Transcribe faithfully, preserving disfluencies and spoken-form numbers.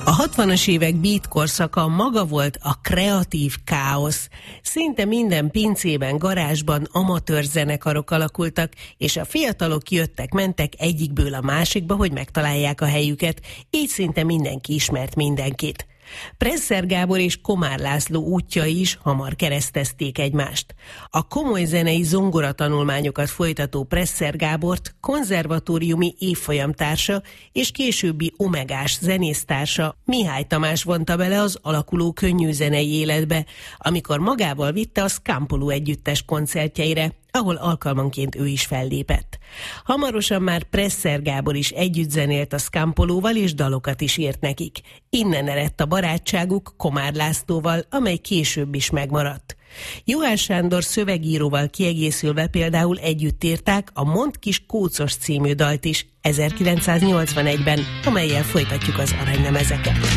A hatvanas évek beat korszaka maga volt a kreatív káosz. Szinte minden pincében, garázsban amatőr zenekarok alakultak, és a fiatalok jöttek-mentek egyikből a másikba, hogy megtalálják a helyüket, így szinte mindenki ismert mindenkit. Presser Gábor és Komár László útjai is hamar keresztezték egymást. A komoly zenei zongoratanulmányokat folytató Presser Gábort konzervatóriumi évfolyamtársa és későbbi omegás zenésztársa Mihály Tamás vonta bele az alakuló könnyű zenei életbe, amikor magával vitte a Scampolo együttes koncertjeire, ahol alkalmanként ő is fellépett. Hamarosan már Presser Gábor is együtt zenélt a Scampolóval, és dalokat is írt nekik. Innen eredt a barátságuk Komár Lászlóval, amely később is megmaradt. Juhász Sándor szövegíróval kiegészülve például együtt írták a Mondd kis kócos című dalt is ezerkilencszáznyolcvanegyben, amellyel folytatjuk az aranylemezeket.